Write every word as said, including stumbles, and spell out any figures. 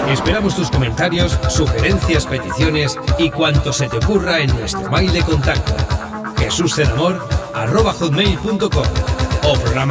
Esperamos tus comentarios, sugerencias, peticiones y cuanto se te ocurra en nuestro mail de contacto jesuscenamor arroba hotmail punto com o programa